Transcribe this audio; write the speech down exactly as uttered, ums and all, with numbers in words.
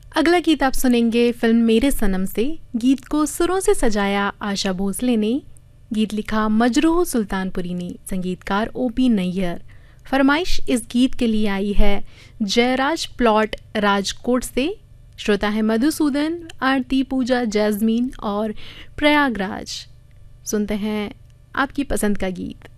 अगला गीत आप सुनेंगे फिल्म मेरे सनम से। गीत को सुरों से सजाया आशा भोसले ने, गीत लिखा मजरूह सुल्तानपुरी ने, संगीतकार ओ पी नैयर। फरमाइश इस गीत के लिए आई है जयराज प्लॉट राजकोट से। श्रोता है मधुसूदन, आरती, पूजा, जैस्मीन और प्रयागराज। सुनते हैं आपकी पसंद का गीत।